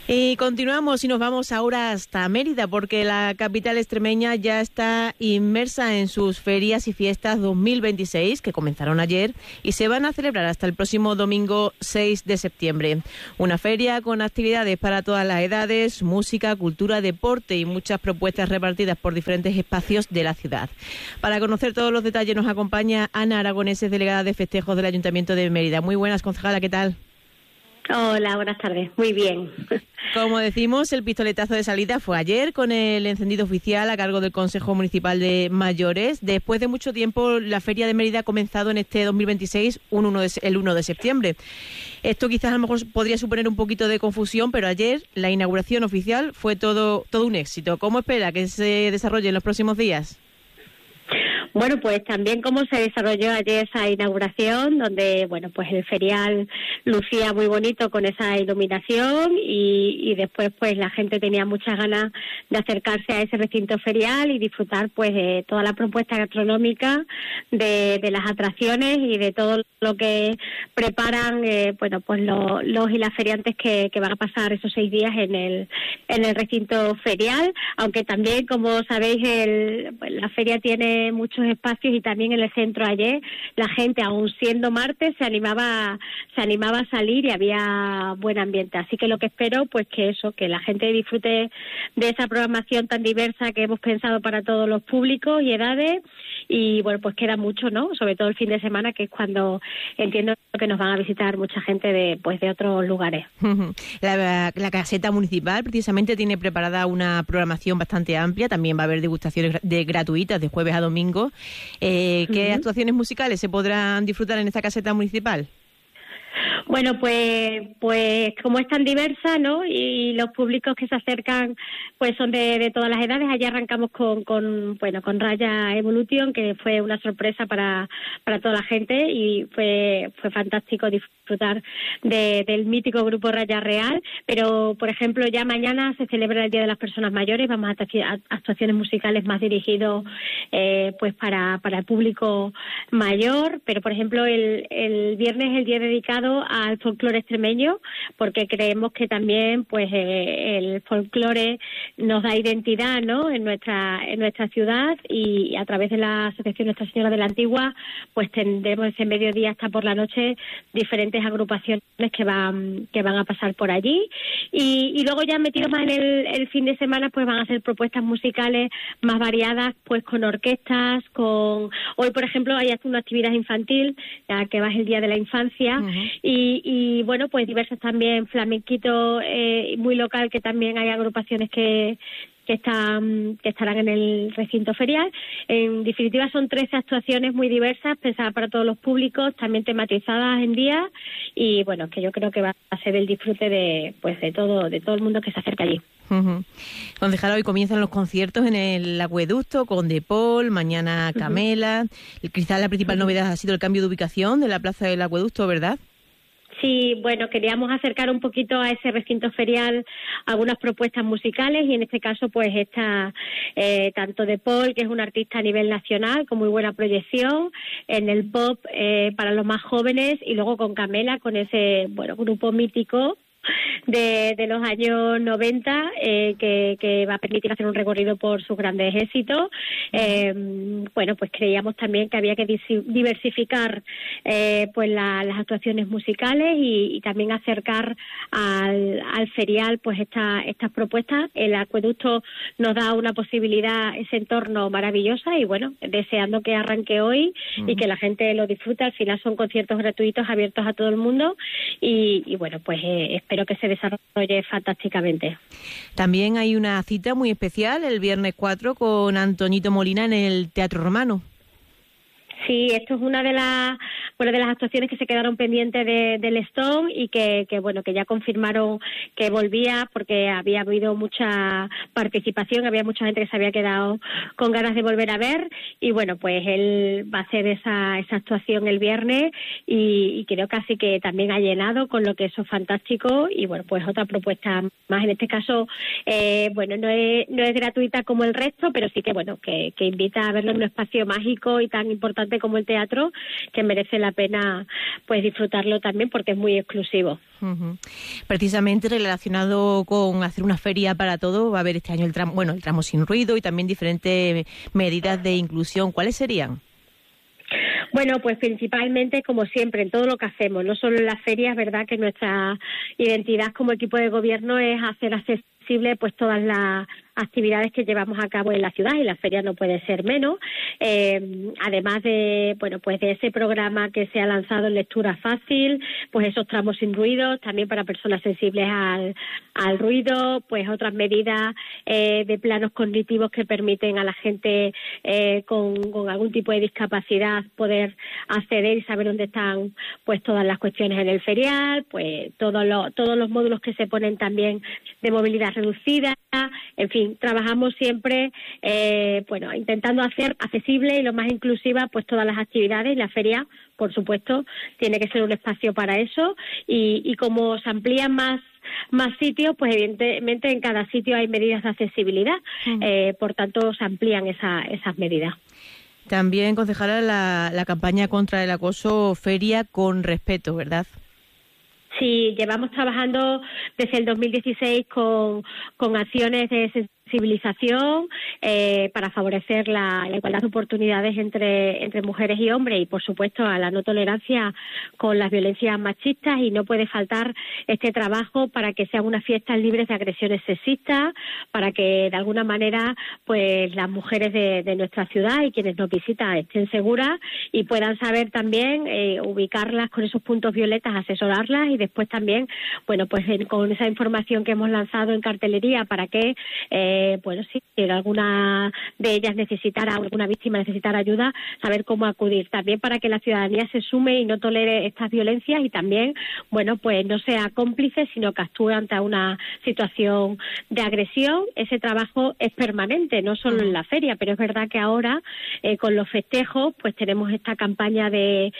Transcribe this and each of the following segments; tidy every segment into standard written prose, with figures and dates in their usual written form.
Y continuamos y nos vamos ahora hasta Mérida, porque la capital extremeña ya está inmersa en sus ferias y fiestas 2026, que comenzaron ayer y se van a celebrar hasta el próximo domingo 6 de septiembre. Una feria con actividades para todas las edades, música, cultura, deporte y muchas propuestas repartidas por diferentes espacios de la ciudad. Para conocer todos los detalles nos acompaña Ana Aragoneses, delegada de festejos del Ayuntamiento de Mérida. Muy buenas, concejala, ¿qué tal? Hola, buenas tardes. Muy bien. Como decimos, el pistoletazo de salida fue ayer con el encendido oficial a cargo del Consejo Municipal de Mayores. Después de mucho tiempo, la Feria de Mérida ha comenzado en este 2026, el 1 de septiembre. Esto quizás a lo mejor podría suponer un poquito de confusión, pero ayer la inauguración oficial fue todo un éxito. ¿Cómo espera que se desarrolle en los próximos días? Bueno, pues también cómo se desarrolló ayer esa inauguración, donde, bueno, pues el ferial lucía muy bonito con esa iluminación y después, pues la gente tenía muchas ganas de acercarse a ese recinto ferial y disfrutar, pues, de toda la propuesta gastronómica, de las atracciones y de todo lo que preparan, bueno, pues los y las feriantes que van a pasar esos 6 días en el recinto ferial, aunque también, como sabéis, la feria tiene muchos espacios y también en el centro ayer la gente, aun siendo martes, se animaba a salir y había buen ambiente. Así que lo que espero, pues que la gente disfrute de esa programación tan diversa que hemos pensado para todos los públicos y edades. Y bueno, pues queda mucho, ¿no? Sobre todo el fin de semana, que es cuando entiendo que nos van a visitar mucha gente de otros lugares. La caseta municipal precisamente tiene preparada una programación bastante amplia. También va a haber degustaciones gratuitas de jueves a domingo. ¿Qué actuaciones musicales se podrán disfrutar en esta caseta municipal? Bueno, pues como es tan diversa, ¿no? Y los públicos que se acercan, pues son de todas las edades. Allá arrancamos con Raya Evolution, que fue una sorpresa para toda la gente y fue fantástico disfrutar del mítico grupo Raya Real. Pero, por ejemplo, ya mañana se celebra el Día de las Personas Mayores. Vamos a hacer actuaciones musicales más dirigidos, pues para el público mayor. Pero, por ejemplo, el viernes es el día dedicado al folclore extremeño, porque creemos que también, pues, el folclore nos da identidad, ¿no? En nuestra ciudad, y a través de la Asociación Nuestra Señora de la Antigua, pues tendremos ese mediodía hasta por la noche diferentes agrupaciones que van a pasar por allí, y luego ya metidos más en el fin de semana, pues van a hacer propuestas musicales más variadas, pues con orquestas, hoy, por ejemplo, hay una actividad infantil, ya que va el Día de la Infancia. Y bueno, pues diversos también, flamenquito muy local, que también hay agrupaciones que estarán en el recinto ferial. En definitiva, son 13 actuaciones muy diversas, pensadas para todos los públicos, también tematizadas en día, y bueno, que yo creo que va a ser el disfrute de todo el mundo que se acerca allí. Concejala, hoy comienzan los conciertos en el Acueducto con De Paul, mañana Camela. Quizás la principal novedad ha sido el cambio de ubicación de la Plaza del Acueducto, ¿verdad? Sí, bueno, queríamos acercar un poquito a ese recinto ferial algunas propuestas musicales, y en este caso pues está tanto De Paul, que es un artista a nivel nacional con muy buena proyección en el pop para los más jóvenes, y luego con Camela, con ese grupo mítico de los años 90 que va a permitir hacer un recorrido por sus grandes éxitos. Bueno, pues creíamos también que había que diversificar pues las actuaciones musicales y también acercar al ferial pues estas propuestas. El Acueducto nos da una posibilidad, ese entorno maravillosa, y bueno, deseando que arranque hoy y que la gente lo disfrute. Al final son conciertos gratuitos abiertos a todo el mundo y bueno, pues espero que se desarrolle fantásticamente. También hay una cita muy especial el viernes 4 con Antoñito Molina en el Teatro Romano. Sí, esto es una de las actuaciones que se quedaron pendientes del Stone y que ya confirmaron que volvía, porque había habido mucha participación, había mucha gente que se había quedado con ganas de volver a ver, y bueno, pues él va a hacer esa actuación el viernes y creo casi que también ha llenado, con lo que eso es fantástico. Y bueno, pues otra propuesta más, en este caso no es gratuita como el resto, pero sí que invita a verlo en un espacio mágico y tan importante como el teatro, que merece la la pena pues disfrutarlo también porque es muy exclusivo. Uh-huh. Precisamente relacionado con hacer una feria para todo, va a haber este año el tramo sin ruido y también diferentes medidas de inclusión. ¿Cuáles serían? Bueno, pues principalmente, como siempre, en todo lo que hacemos, no solo en las ferias, verdad que nuestra identidad como equipo de gobierno es hacer accesible pues todas las actividades que llevamos a cabo en la ciudad, y la feria no puede ser menos. Además de, bueno, pues de ese programa que se ha lanzado en lectura fácil, pues esos tramos sin ruido, también para personas sensibles al ruido, pues otras medidas de planos cognitivos que permiten a la gente con algún tipo de discapacidad poder acceder y saber dónde están pues todas las cuestiones en el ferial, pues todos los módulos que se ponen también de movilidad reducida. En fin, trabajamos siempre intentando hacer accesible y lo más inclusiva pues todas las actividades, y la feria, por supuesto, tiene que ser un espacio para eso, y como se amplían más sitios, pues evidentemente en cada sitio hay medidas de accesibilidad, por tanto se amplían esas medidas. También, concejala, la campaña contra el acoso, feria con respeto, ¿verdad? Sí, llevamos trabajando desde el 2016 con acciones de sensibilización para favorecer la igualdad de oportunidades entre mujeres y hombres, y por supuesto a la no tolerancia con las violencias machistas, y no puede faltar este trabajo para que sean unas fiestas libres de agresiones sexistas, para que de alguna manera pues las mujeres de nuestra ciudad y quienes nos visitan estén seguras y puedan saber también ubicarlas con esos puntos violetas, asesorarlas, y después también, bueno, pues con esa información que hemos lanzado en cartelería para que si alguna de ellas necesitara, alguna víctima necesitara ayuda, saber cómo acudir. También para que la ciudadanía se sume y no tolere estas violencias, y también, bueno, pues no sea cómplice, sino que actúe ante una situación de agresión. Ese trabajo es permanente, no solo en la feria, pero es verdad que ahora, con los festejos, pues tenemos esta campaña de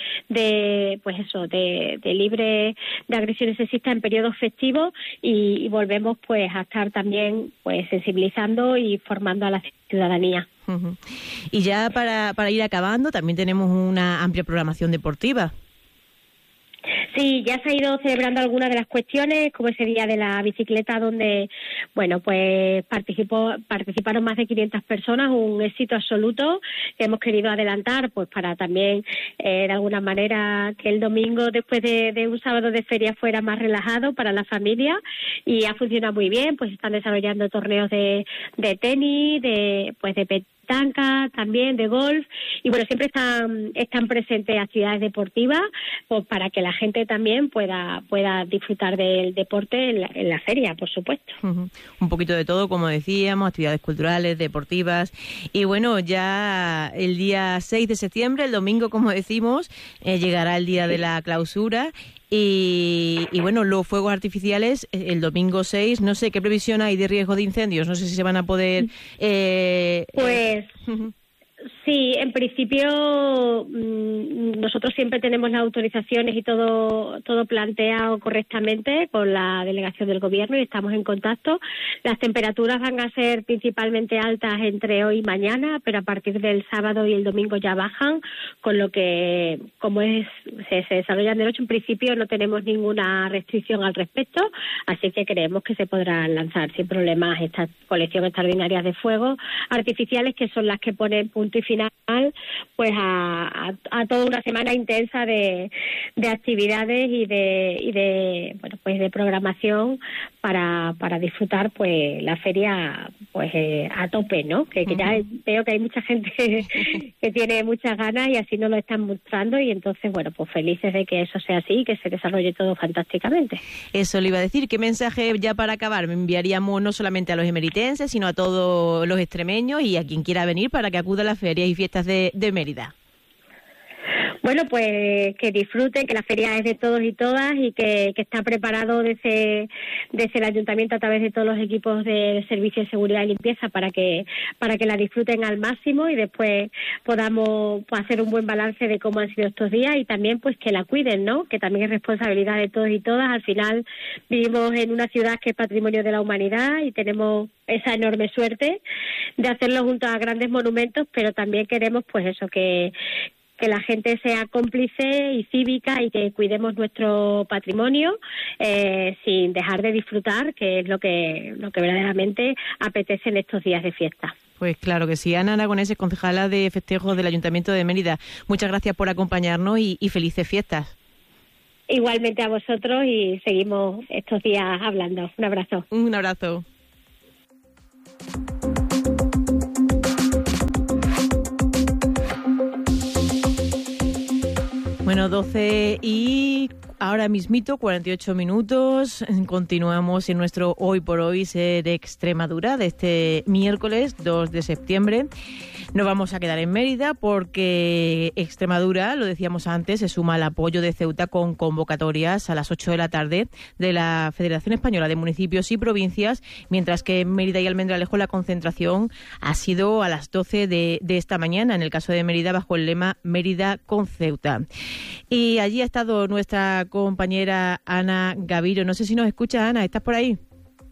libre de agresiones sexistas en periodos festivos, y volvemos pues a estar también pues sensibilizando y formando a la ciudadanía. Uh-huh. Y ya para ir acabando, también tenemos una amplia programación deportiva. Sí, ya se ha ido celebrando algunas de las cuestiones, como ese día de la bicicleta, donde, bueno, pues participaron más de 500 personas, un éxito absoluto que hemos querido adelantar, pues para también, de alguna manera, que el domingo, después de un sábado de feria, fuera más relajado para la familia, y ha funcionado muy bien. Pues están desarrollando torneos de tenis, de petanca, también de golf, y bueno, siempre están presentes actividades deportivas, pues para que la gente también pueda disfrutar del deporte en la feria, por supuesto. Uh-huh. Un poquito de todo, como decíamos, actividades culturales, deportivas, y bueno, ya el día 6 de septiembre, el domingo, como decimos, llegará el día de la clausura. Y bueno, los fuegos artificiales el domingo 6, no sé qué previsión hay de riesgo de incendios, no sé si se van a poder... Sí, en principio nosotros siempre tenemos las autorizaciones y todo planteado correctamente con la delegación del gobierno, y estamos en contacto. Las temperaturas van a ser principalmente altas entre hoy y mañana, pero a partir del sábado y el domingo ya bajan, con lo que, como se desarrollan de noche, en principio no tenemos ninguna restricción al respecto, así que creemos que se podrán lanzar sin problemas estas colecciones extraordinarias de fuegos artificiales, que son las que ponen punto y final pues a toda una semana intensa de actividades y de programación para disfrutar pues la feria pues a tope, ¿no? Que ya veo que hay mucha gente que tiene muchas ganas y así nos lo están mostrando, y entonces bueno, pues felices de que eso sea así y que se desarrolle todo fantásticamente. Eso le iba a decir. ¿Qué mensaje, ya para acabar, me enviaríamos no solamente a los emeritenses, sino a todos los extremeños y a quien quiera venir para que acuda a las ferias y fiestas de Mérida? Bueno, pues que disfruten, que la feria es de todos y todas, y que está preparado desde el ayuntamiento a través de todos los equipos de servicio de seguridad y limpieza para que la disfruten al máximo, y después podamos hacer un buen balance de cómo han sido estos días, y también pues que la cuiden, ¿no? Que también es responsabilidad de todos y todas. Al final vivimos en una ciudad que es patrimonio de la humanidad y tenemos esa enorme suerte de hacerlo junto a grandes monumentos, pero también queremos pues eso, que la gente sea cómplice y cívica y que cuidemos nuestro patrimonio sin dejar de disfrutar, que es lo que verdaderamente apetece en estos días de fiesta. Pues claro que sí. Ana Aragonés, concejala de festejos del Ayuntamiento de Mérida. Muchas gracias por acompañarnos y felices fiestas. Igualmente a vosotros y seguimos estos días hablando. Un abrazo. Un abrazo. Bueno, 12 y ahora mismito, 48 minutos. Continuamos en nuestro Hoy por Hoy Ser Extremadura de este miércoles 2 de septiembre. Nos vamos a quedar en Mérida porque Extremadura, lo decíamos antes, se suma al apoyo de Ceuta con convocatorias a las 8 de la tarde de la Federación Española de Municipios y Provincias, mientras que en Mérida y Almendralejo la concentración ha sido a las 12 de esta mañana, en el caso de Mérida bajo el lema Mérida con Ceuta. Y allí ha estado nuestra compañera Ana Gavirio. No sé si nos escucha, Ana, ¿estás por ahí?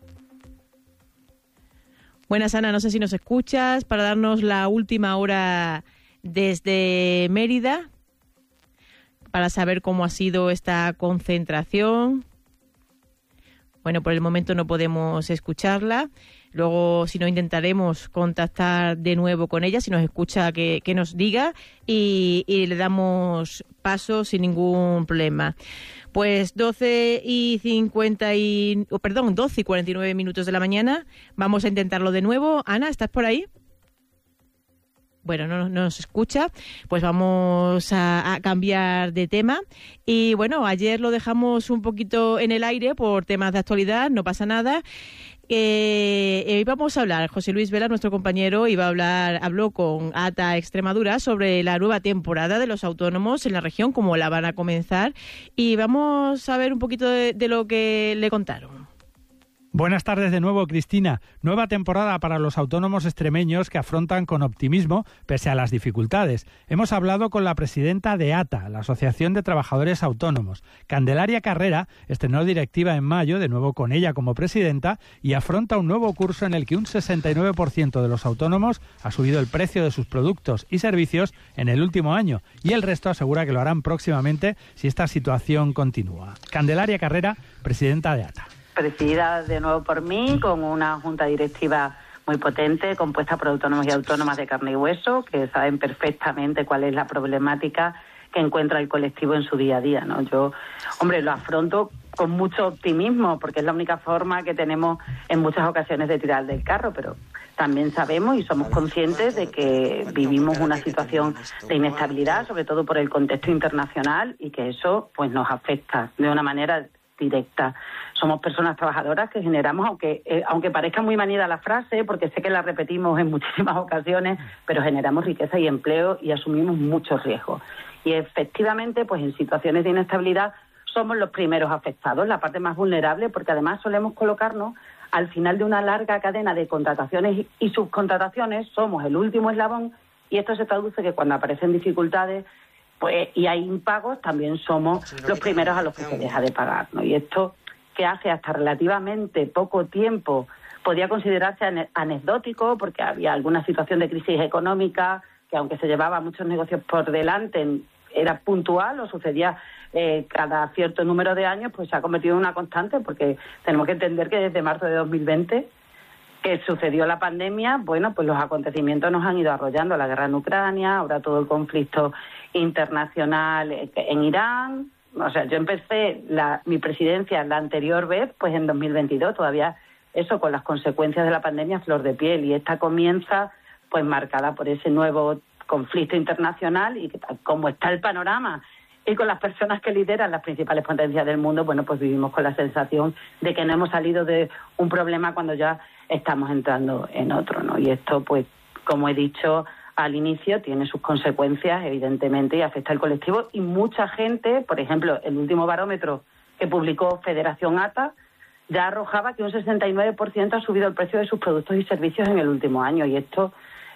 Buenas, Ana, no sé si nos escuchas para darnos la última hora desde Mérida para saber cómo ha sido esta concentración. Bueno, por el momento no podemos escucharla. Luego, si no, intentaremos contactar de nuevo con ella, si nos escucha, que nos diga y le damos paso sin ningún problema. Pues 12 y 49 minutos de la mañana. Vamos a intentarlo de nuevo. Ana, ¿estás por ahí? Bueno, no nos escucha, pues vamos a cambiar de tema. Y bueno, ayer lo dejamos un poquito en el aire por temas de actualidad, no pasa nada. Vamos a hablar, José Luis Vela, nuestro compañero, habló con ATA Extremadura sobre la nueva temporada de los autónomos en la región, cómo la van a comenzar, y vamos a ver un poquito de lo que le contaron. Buenas tardes de nuevo, Cristina. Nueva temporada para los autónomos extremeños que afrontan con optimismo pese a las dificultades. Hemos hablado con la presidenta de ATA, la Asociación de Trabajadores Autónomos. Candelaria Carrera estrenó directiva en mayo, de nuevo con ella como presidenta, y afronta un nuevo curso en el que un 69% de los autónomos ha subido el precio de sus productos y servicios en el último año, y el resto asegura que lo harán próximamente si esta situación continúa. Candelaria Carrera, presidenta de ATA. Presidida de nuevo por mí, con una junta directiva muy potente, compuesta por autónomos y autónomas de carne y hueso, que saben perfectamente cuál es la problemática que encuentra el colectivo en su día a día, ¿no? Yo, lo afronto con mucho optimismo, porque es la única forma que tenemos en muchas ocasiones de tirar del carro, pero también sabemos y somos conscientes de que vivimos una situación de inestabilidad, sobre todo por el contexto internacional, y que eso pues nos afecta de una manera directa. Somos personas trabajadoras que generamos, aunque parezca muy manida la frase, porque sé que la repetimos en muchísimas ocasiones, pero generamos riqueza y empleo y asumimos muchos riesgos. Y efectivamente, pues en situaciones de inestabilidad somos los primeros afectados, la parte más vulnerable, porque además solemos colocarnos al final de una larga cadena de contrataciones y subcontrataciones, somos el último eslabón, y esto se traduce que cuando aparecen dificultades pues y hay impagos, también somos los primeros a los que se deja de pagar, ¿no? Y esto, que hace hasta relativamente poco tiempo podía considerarse anecdótico, porque había alguna situación de crisis económica que, aunque se llevaba muchos negocios por delante, era puntual o sucedía cada cierto número de años, pues se ha convertido en una constante, porque tenemos que entender que desde marzo de 2020 que sucedió la pandemia, bueno, pues los acontecimientos nos han ido arrollando, la guerra en Ucrania, ahora todo el conflicto internacional en Irán. O sea, yo empecé mi presidencia la anterior vez, pues en 2022, todavía eso con las consecuencias de la pandemia a flor de piel, y esta comienza pues marcada por ese nuevo conflicto internacional, y que, como está el panorama y con las personas que lideran las principales potencias del mundo, bueno, pues vivimos con la sensación de que no hemos salido de un problema cuando ya estamos entrando en otro, ¿no? Y esto, pues, como he dicho al inicio, tiene sus consecuencias, evidentemente, y afecta al colectivo. Y mucha gente, por ejemplo, el último barómetro que publicó Federación ATA, ya arrojaba que un 69% ha subido el precio de sus productos y servicios en el último año. Y esto,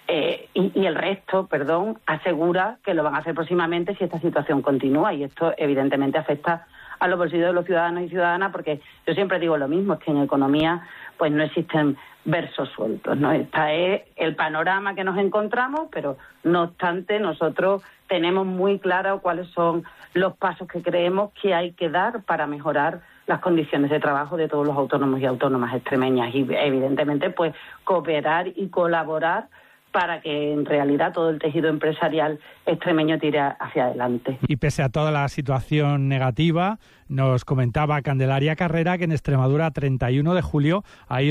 y el resto, asegura que lo van a hacer próximamente si esta situación continúa. Y esto, evidentemente, afecta a los bolsillos de los ciudadanos y ciudadanas, porque yo siempre digo lo mismo, es que en economía pues no existen versos sueltos, ¿no? Este es el panorama que nos encontramos, pero no obstante nosotros tenemos muy claro cuáles son los pasos que creemos que hay que dar para mejorar las condiciones de trabajo de todos los autónomos y autónomas extremeñas y evidentemente pues cooperar y colaborar para que en realidad todo el tejido empresarial extremeño tire hacia adelante. Y pese a toda la situación negativa, nos comentaba Candelaria Carrera que en Extremadura, 31 de julio, hay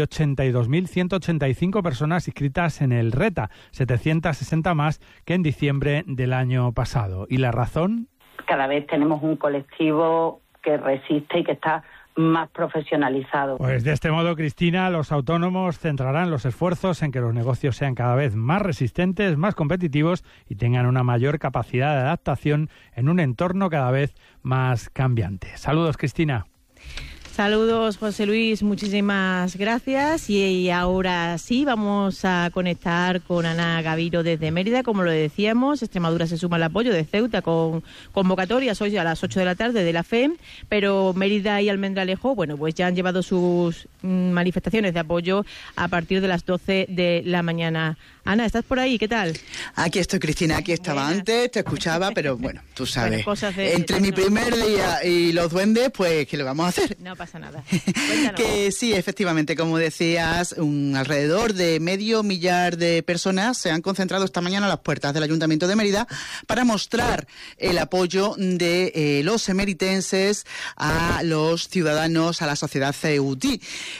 82.185 personas inscritas en el RETA, 760 más que en diciembre del año pasado. ¿Y la razón? Cada vez tenemos un colectivo que resiste y que está más profesionalizado. Pues de este modo, Cristina, los autónomos centrarán los esfuerzos en que los negocios sean cada vez más resistentes, más competitivos y tengan una mayor capacidad de adaptación en un entorno cada vez más cambiante. Saludos, Cristina. Saludos, José Luis, muchísimas gracias. Y ahora sí, vamos a conectar con Ana Gaviro desde Mérida. Como lo decíamos, Extremadura se suma al apoyo de Ceuta con convocatorias hoy a las 8 de la tarde de la FEM, pero Mérida y Almendralejo, bueno, pues ya han llevado sus manifestaciones de apoyo a partir de las 12 de la mañana. Ana, ¿estás por ahí? ¿Qué tal? Aquí estoy, Cristina, aquí estaba antes, te escuchaba, pero bueno, tú sabes, bueno, entre mi primer día y los duendes, pues, ¿qué le vamos a hacer? No pasa nada. Que sí, efectivamente, como decías, alrededor de 500.000 de personas se han concentrado esta mañana a las puertas del Ayuntamiento de Mérida para mostrar el apoyo de los emeritenses a los ciudadanos, a la sociedad ceutí.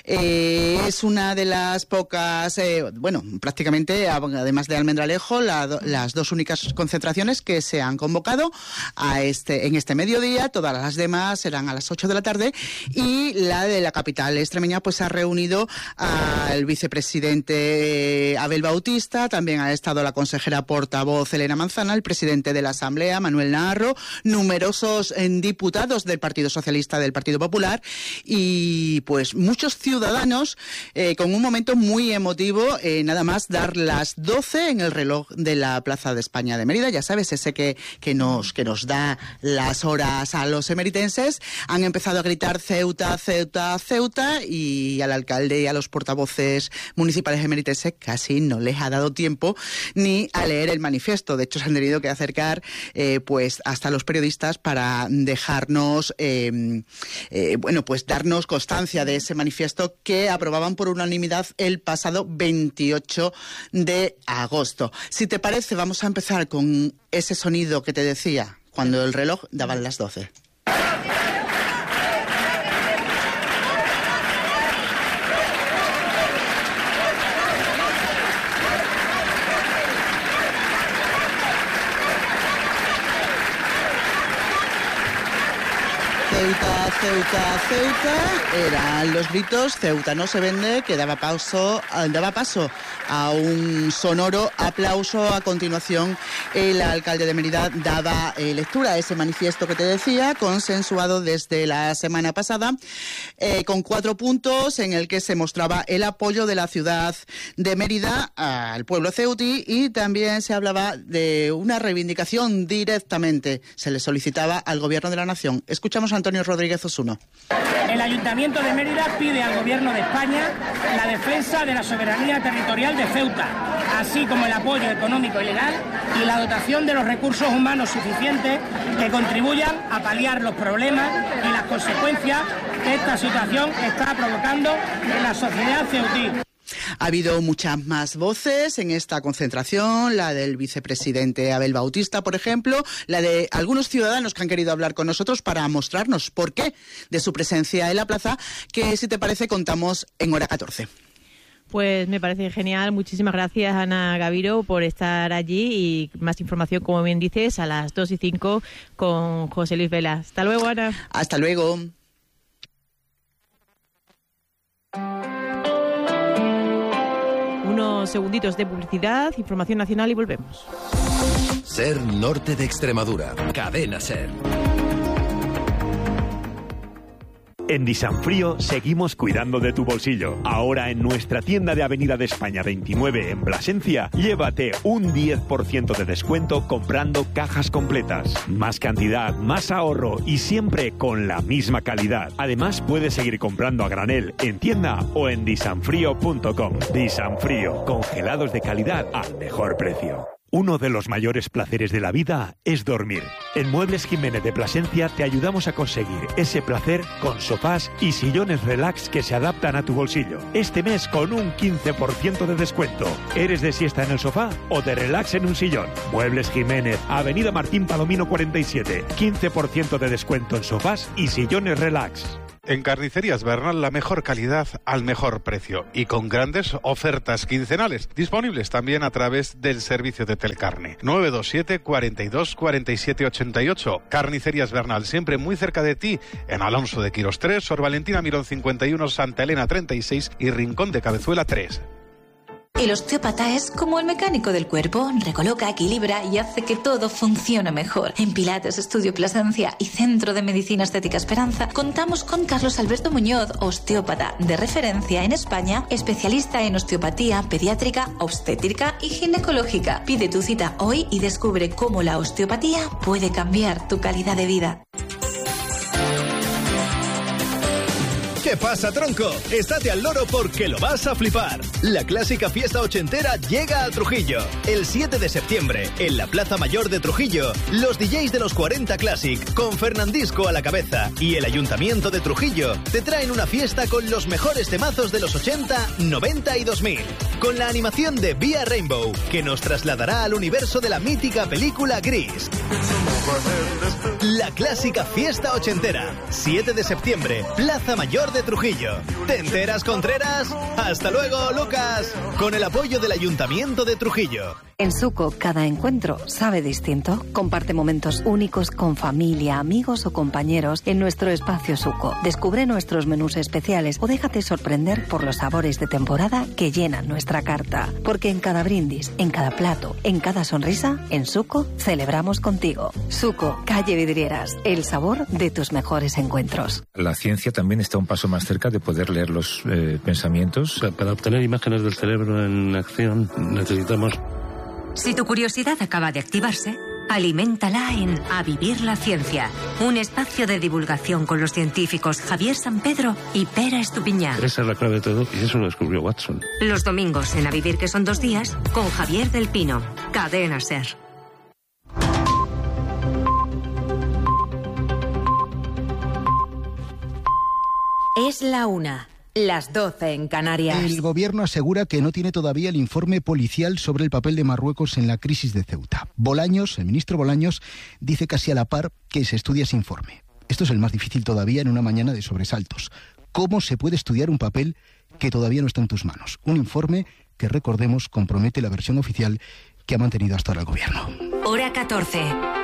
Es una de las pocas, prácticamente, además de Almendralejo, las dos únicas concentraciones que se han convocado en este mediodía. Todas las demás serán a las 8 de la tarde y la de la capital extremeña pues ha reunido al vicepresidente Abel Bautista, también ha estado la consejera portavoz Elena Manzana, el presidente de la Asamblea Manuel Naharro, numerosos diputados del Partido Socialista, del Partido Popular y pues muchos ciudadanos con un momento muy emotivo, nada más dar las 12 en el reloj de la Plaza de España de Mérida, ya sabes, ese que nos da las horas a los emeritenses. Han empezado a gritar Ceuta, Ceuta, Ceuta y al alcalde y a los portavoces municipales emeritenses casi no les ha dado tiempo ni a leer el manifiesto. De hecho, se han tenido que acercar pues hasta los periodistas para dejarnos, pues darnos constancia de ese manifiesto que aprobaban por unanimidad el pasado 28 de agosto. Si te parece, vamos a empezar con ese sonido que te decía cuando el reloj daba las 12. Ceuta, Ceuta, Ceuta, eran los gritos. Ceuta no se vende, que daba paso a un sonoro aplauso. A continuación, el alcalde de Mérida daba lectura a ese manifiesto que te decía, consensuado desde la semana pasada, con 4 puntos en el que se mostraba el apoyo de la ciudad de Mérida al pueblo ceutí y también se hablaba de una reivindicación directamente. Se le solicitaba al Gobierno de la Nación. Escuchamos a Antonio Rodríguez Osuno. El Ayuntamiento de Mérida pide al Gobierno de España la defensa de la soberanía territorial de Ceuta, así como el apoyo económico y legal y la dotación de los recursos humanos suficientes que contribuyan a paliar los problemas y las consecuencias que esta situación está provocando en la sociedad ceutí. Ha habido muchas más voces en esta concentración, la del vicepresidente Abel Bautista, por ejemplo, la de algunos ciudadanos que han querido hablar con nosotros para mostrarnos por qué de su presencia en la plaza, que si te parece contamos en hora 14. Pues me parece genial. Muchísimas gracias, Ana Gaviro, por estar allí y más información, como bien dices, a las 2:05 con José Luis Vela. Hasta luego, Ana. Hasta luego. Unos segunditos de publicidad, información nacional y volvemos. Ser Norte de Extremadura. Cadena Ser. En Disanfrío seguimos cuidando de tu bolsillo. Ahora en nuestra tienda de Avenida de España 29 en Plasencia, llévate un 10% de descuento comprando cajas completas. Más cantidad, más ahorro y siempre con la misma calidad. Además, puedes seguir comprando a granel en tienda o en disanfrío.com. Disanfrío, congelados de calidad al mejor precio. Uno de los mayores placeres de la vida es dormir. En Muebles Jiménez de Plasencia te ayudamos a conseguir ese placer con sofás y sillones relax que se adaptan a tu bolsillo. Este mes con un 15% de descuento. ¿Eres de siesta en el sofá o de relax en un sillón? Muebles Jiménez, Avenida Martín Palomino 47. 15% de descuento en sofás y sillones relax. En Carnicerías Bernal, la mejor calidad al mejor precio y con grandes ofertas quincenales, disponibles también a través del servicio de Telecarne. 927 42 47 88. Carnicerías Bernal, siempre muy cerca de ti, en Alonso de Quirós 3, Sor Valentina Mirón 51, Santa Elena 36 y Rincón de Cabezuela 3. El osteópata es como el mecánico del cuerpo, recoloca, equilibra y hace que todo funcione mejor. En Pilates, Estudio Plasencia y Centro de Medicina Estética Esperanza contamos con Carlos Alberto Muñoz, osteópata de referencia en España, especialista en osteopatía pediátrica, obstétrica y ginecológica. Pide tu cita hoy y descubre cómo la osteopatía puede cambiar tu calidad de vida. ¿Qué pasa, tronco? Estate al loro porque lo vas a flipar. La clásica fiesta ochentera llega a Trujillo. El 7 de septiembre, en la Plaza Mayor de Trujillo, los DJs de los 40 Classic, con Fernandisco a la cabeza, y el Ayuntamiento de Trujillo, te traen una fiesta con los mejores temazos de los 80, 90 y 2000. Con la animación de Via Rainbow, que nos trasladará al universo de la mítica película Gris. La clásica fiesta ochentera, 7 de septiembre, Plaza Mayor de Trujillo. ¿Te enteras, Contreras? Hasta luego, Lucas. Con el apoyo del Ayuntamiento de Trujillo. En Suco, cada encuentro sabe distinto. Comparte momentos únicos con familia, amigos o compañeros en nuestro espacio Suco. Descubre nuestros menús especiales o déjate sorprender por los sabores de temporada que llenan nuestra carta. Porque en cada brindis, en cada plato, en cada sonrisa, en Suco celebramos contigo. Suco, calle Vidrieras, el sabor de tus mejores encuentros. La ciencia también está un paso más cerca de poder leer los pensamientos. Para obtener imágenes del cerebro en acción necesitamos... Si tu curiosidad acaba de activarse, aliméntala en A Vivir la Ciencia, un espacio de divulgación con los científicos Javier Sampedro y Pera Estupiñán. Esa es la clave de todo y eso lo descubrió Watson. Los domingos en A Vivir, que son 2 días, con Javier del Pino. Cadena SER. Es la 1. Las 12 en Canarias. El gobierno asegura que no tiene todavía el informe policial sobre el papel de Marruecos en la crisis de Ceuta. Bolaños, el ministro Bolaños, dice casi a la par que se estudia ese informe. Esto es el más difícil todavía en una mañana de sobresaltos. ¿Cómo se puede estudiar un papel que todavía no está en tus manos? Un informe que, recordemos, compromete la versión oficial que ha mantenido hasta ahora el gobierno. Hora 14.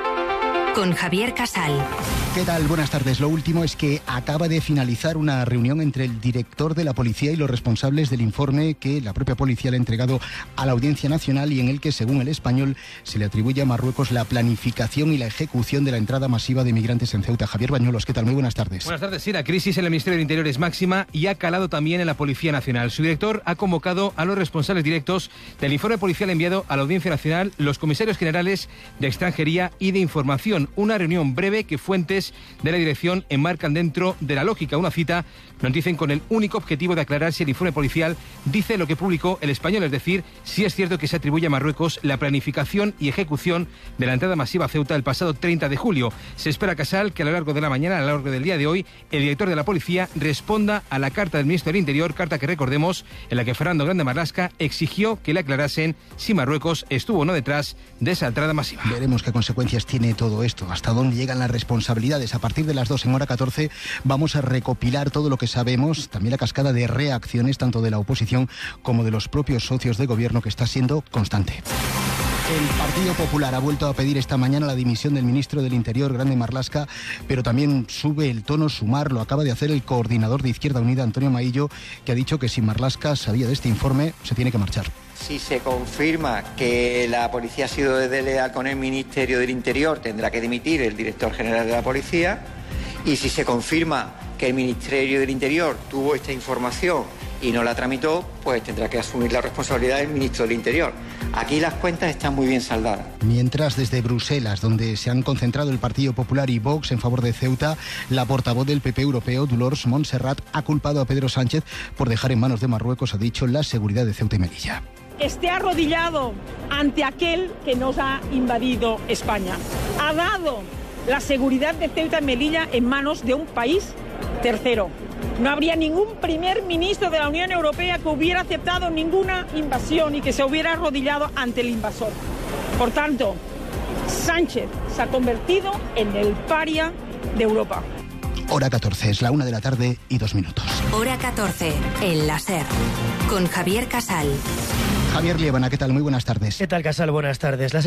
Con Javier Casal. ¿Qué tal? Buenas tardes. Lo último es que acaba de finalizar una reunión entre el director de la policía y los responsables del informe que la propia policía le ha entregado a la Audiencia Nacional y en el que, según El Español, se le atribuye a Marruecos la planificación y la ejecución de la entrada masiva de migrantes en Ceuta. Javier Bañuelos, ¿qué tal? Muy buenas tardes. Buenas tardes. Sí, la crisis en el Ministerio del Interior es máxima y ha calado también en la Policía Nacional. Su director ha convocado a los responsables directos del informe policial enviado a la Audiencia Nacional, los comisarios generales de Extranjería y de Información. Una reunión breve que fuentes de la dirección enmarcan dentro de la lógica. Una cita, nos dicen, con el único objetivo de aclarar si el informe policial dice lo que publicó El Español, es decir, si es cierto que se atribuye a Marruecos la planificación y ejecución de la entrada masiva a Ceuta el pasado 30 de julio. Se espera, Casal, que a lo largo de la mañana, a lo largo del día de hoy, el director de la policía responda a la carta del ministro del Interior, carta que recordemos, en la que Fernando Grande Marlaska exigió que le aclarasen si Marruecos estuvo o no detrás de esa entrada masiva. Veremos qué consecuencias tiene todo esto, hasta dónde llegan las responsabilidades. A partir de las 2 en hora 14 vamos a recopilar todo lo que sabemos, también la cascada de reacciones tanto de la oposición como de los propios socios de gobierno, que está siendo constante. El Partido Popular ha vuelto a pedir esta mañana la dimisión del ministro del Interior, Grande Marlaska, pero también sube el tono Sumar. Lo acaba de hacer el coordinador de Izquierda Unida, Antonio Maillo, que ha dicho que si Marlaska sabía de este informe, se tiene que marchar. Si se confirma que la policía ha sido desleal con el Ministerio del Interior, tendrá que dimitir el director general de la policía. Y si se confirma que el Ministerio del Interior tuvo esta información y no la tramitó, pues tendrá que asumir la responsabilidad del ministro del Interior. Aquí las cuentas están muy bien saldadas. Mientras, desde Bruselas, donde se han concentrado el Partido Popular y Vox en favor de Ceuta, la portavoz del PP europeo, Dolors Montserrat, ha culpado a Pedro Sánchez por dejar en manos de Marruecos, ha dicho, la seguridad de Ceuta y Melilla. Esté arrodillado ante aquel que nos ha invadido España. Ha dado la seguridad de Ceuta y Melilla en manos de un país tercero. No habría ningún primer ministro de la Unión Europea que hubiera aceptado ninguna invasión y que se hubiera arrodillado ante el invasor. Por tanto, Sánchez se ha convertido en el paria de Europa. Hora 14, es la 1 de la tarde y 2 minutos. Hora 14, en la SER, con Javier Casal. Javier Liébana, ¿qué tal? Muy buenas tardes. ¿Qué tal, Casal? Buenas tardes.